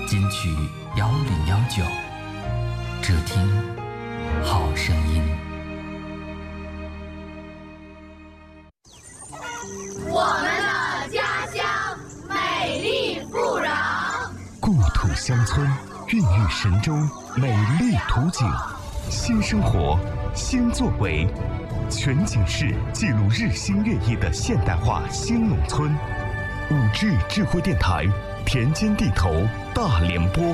金曲1019，只听好声音。 我们的家乡美丽富饶， 故土乡村孕育神州美丽图景，新生活，新作为，全景式记录日新月异的现代化新农村。5G 智慧电台，田间地头大联播。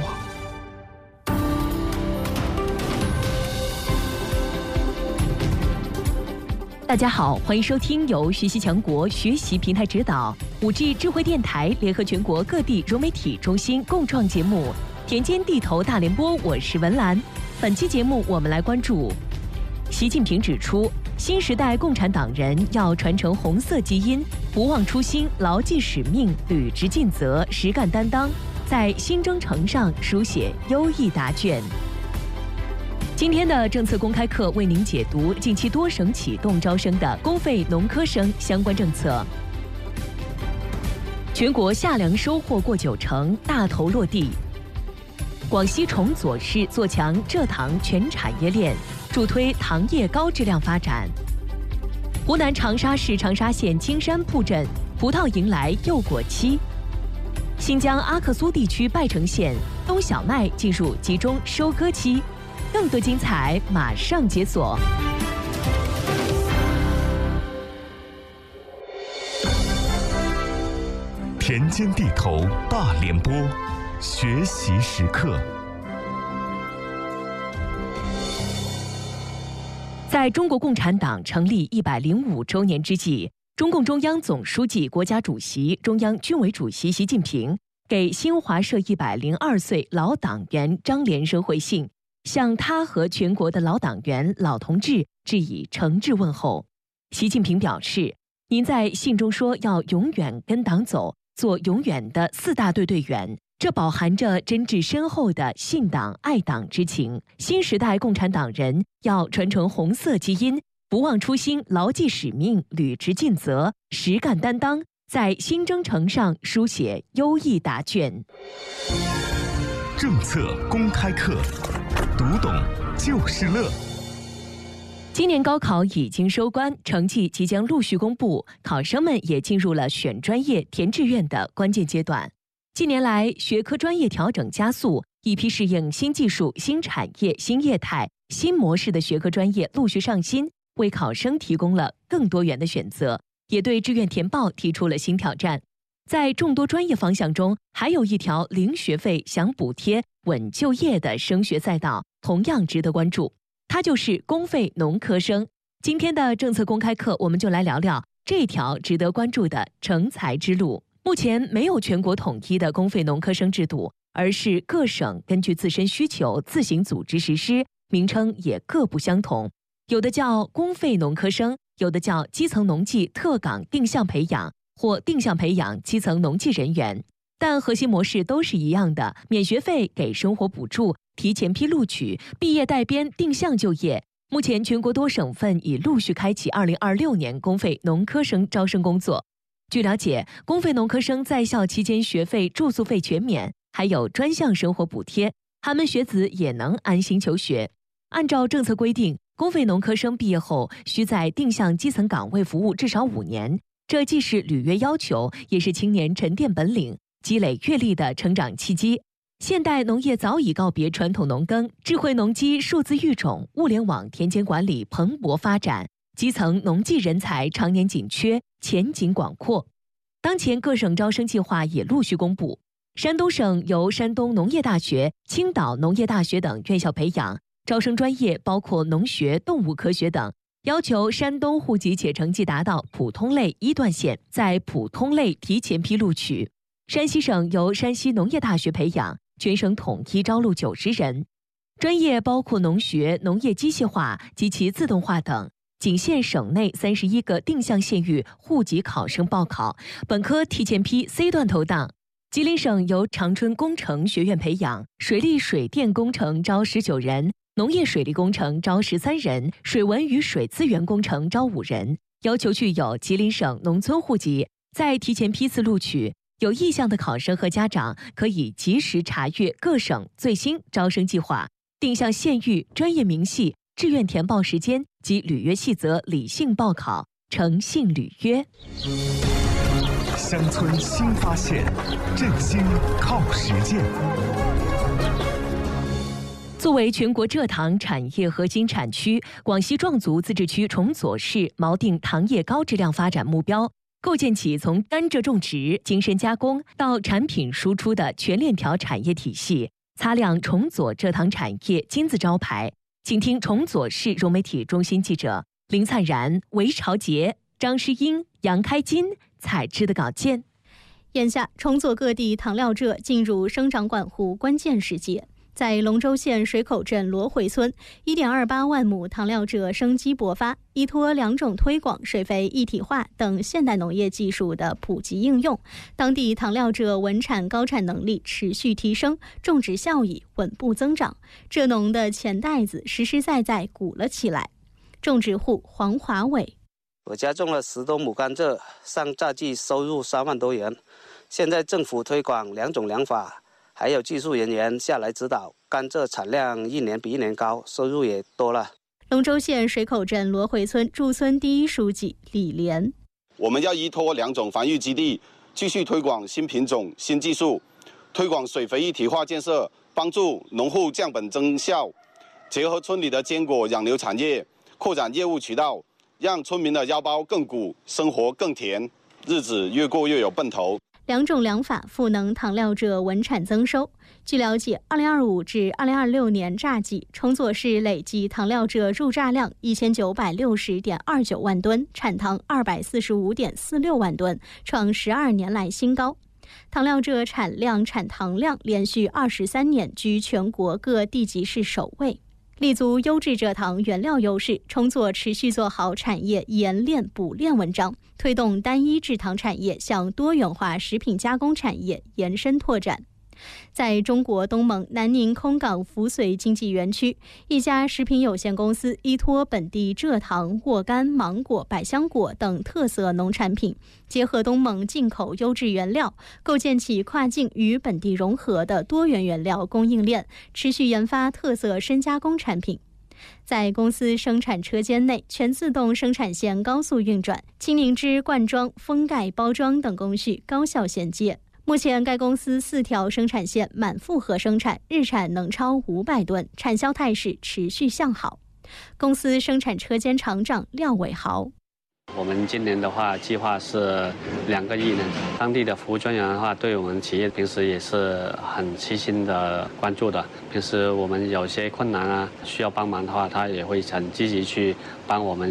大家好，欢迎收听由学习强国学习平台指导5G 智慧电台联合全国各地融媒体中心共创节目《田间地头大联播》，我是文兰。本期节目我们来关注，习近平指出，新时代共产党人要传承红色基因，不忘初心，牢记使命，履职尽责，实干担当，在新征程上书写优异答卷。今天的政策公开课为您解读近期多省启动招生的公费农科生相关政策。全国夏粮收获过90%，大头落地。广西崇左市做强蔗糖全产业链，助推糖业高质量发展。湖南长沙市长沙县青山铺镇葡萄迎来柚果期。新疆阿克苏地区拜城县冬小麦进入集中收割期。更多精彩马上解锁。 田间地头大联播，学习时刻。 在中国共产党成立105周年之际，中共中央总书记、国家主席、中央军委主席习近平给新华社102岁老党员张连生回信，向他和全国的老党员、老同志致以诚挚问候。习近平表示，您在信中说要永远跟党走，做永远的4大队队员，这饱含着真挚深厚的信党爱党之情。新时代共产党人要传承红色基因，不忘初心，牢记使命，履职尽责，实干担当，在新征程上书写优异答卷。 政策公开课，读懂就是乐。 今年高考已经收官，成绩即将陆续公布，考生们也进入了选专业、填志愿的关键阶段。近年来，学科专业调整加速，一批适应新技术、新产业、新业态、新模式的学科专业陆续上新，为考生提供了更多元的选择，也对志愿填报提出了新挑战。在众多专业方向中，还有一条零学费、享补贴、稳就业的升学赛道，同样值得关注。它就是公费农科生。今天的政策公开课，我们就来聊聊这条值得关注的成才之路。目前没有全国统一的公费农科生制度，而是各省根据自身需求自行组织实施，名称也各不相同。有的叫公费农科生，有的叫基层农技特岗定向培养，或定向培养基层农技人员，但核心模式都是一样的：免学费、给生活补助、提前批录取、毕业带编定向就业。目前全国多省份已陆续开启2026年公费农科生招生工作。据了解，公费农科生在校期间学费、住宿费全免，还有专项生活补贴，寒门学子也能安心求学。按照政策规定，公费农科生毕业后需在定向基层岗位服务至少5年。这既是履约要求，也是青年沉淀本领、积累阅历的成长契机。现代农业早已告别传统农耕，智慧农机、数字育种、物联网田间管理蓬勃发展，基层农技人才常年紧缺，前景广阔。当前各省招生计划也陆续公布。山东省由山东农业大学、青岛农业大学等院校培养，招生专业包括农学、动物科学等。要求山东户籍且成绩达到普通类1段线，在普通类提前批录取。山西省由山西农业大学培养，全省统一招录90人。专业包括农学、农业机械化及其自动化等。仅限省内31个定向县域户籍考生报考，本科提前批 C 段投档。吉林省由长春工程学院培养，水利水电工程招19人，农业水利工程招13人，水文与水资源工程招5人，要求具有吉林省农村户籍，在提前批次录取， 有意向的考生和家长可以及时查阅各省最新招生计划，并向县域、专业明细、志愿填报时间及履约细则理性报考，诚信履约。 乡村新发现，振兴靠实践。 作为全国蔗糖产业核心产区，广西壮族自治区崇左市锚定糖业高质量发展目标，构建起从甘蔗种植、精深加工到产品输出的全链条产业体系，擦亮崇左蔗糖产业金字招牌。请听崇左市融媒体中心记者林灿然、韦朝杰、张诗英、杨开金采制的稿件。 眼下，崇左各地糖料蔗进入生长管护关键时节。在龙州县水口镇罗回村，1.28万亩糖料蔗生机勃发，依托2种推广、水肥一体化等现代农业技术的普及应用，当地糖料蔗稳产高产能力持续提升，种植效益稳步增长，蔗农的钱袋子实实在在鼓了起来。种植户黄华伟： 我家种了10多亩甘蔗，上榨季收入3万多元。现在政府推广2种良法，还有技术人员下来指导，甘蔗产量一年比一年高，收入也多了。 龙州县水口镇罗回村驻村第1书记李连： 我们要依托2种繁育基地，继续推广新品种、新技术，推广水肥一体化建设，帮助农户降本增效，结合村里的坚果养牛产业，扩展业务渠道，让村民的腰包更鼓，生活更甜，日子越过越有奔头。 2种良法赋能糖料蔗稳产增收。据了解，2025至2026年榨季，崇左市累计糖料蔗入榨量1960.29万吨，产糖245.46万吨，创12年来新高。糖料蔗产量、产糖量连续23年居全国各地级市首位。立足优质蔗糖原料优势，崇左持续做好产业研炼补炼文章，推动单一制糖产业向多元化食品加工产业延伸拓展。在中国东盟南宁空港扶绥经济园区，一家食品有限公司依托本地蔗糖、沃柑、芒果、百香果等特色农产品，结合东盟进口优质原料，构建起跨境与本地融合的多元原料供应链，持续研发特色深加工产品。在公司生产车间内，全自动生产线高速运转，青柠汁灌装、封盖、包装等工序高效衔接。目前，该公司4条生产线满负荷生产，日产能超500吨，产销态势持续向好。公司生产车间厂长廖伟豪： 我们今年的话，计划是2个亿呢。当地的服务专员的话，对我们企业平时也是很细心的关注的。平时我们有些困难啊，需要帮忙的话，他也会很积极去帮我们